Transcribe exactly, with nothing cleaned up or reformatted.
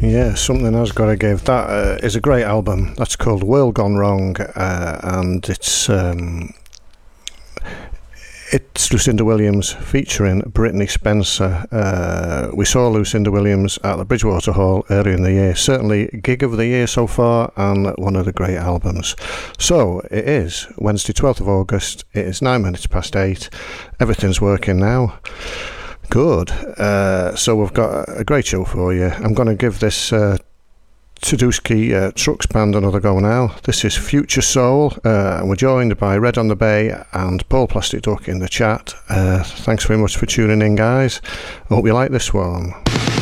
Yeah, something has got to give. That uh, is a great album. That's called World Gone Wrong, uh, and it's um, it's Lucinda Williams featuring Brittany Spencer. Uh, we saw Lucinda Williams at the Bridgewater Hall earlier in the year. Certainly gig of the year so far, and one of the great albums. So it is Wednesday, twelfth of August. It is nine minutes past eight. Everything's working now. Good. Uh, so we've got a great show for you. I'm going to give this uh, Teduschi uh, Trucks Band another go now. This is Future Soul, uh, and we're joined by Red on the Bay and Paul Plastic Duck in the chat. Uh, thanks very much for tuning in, guys. I hope you like this one.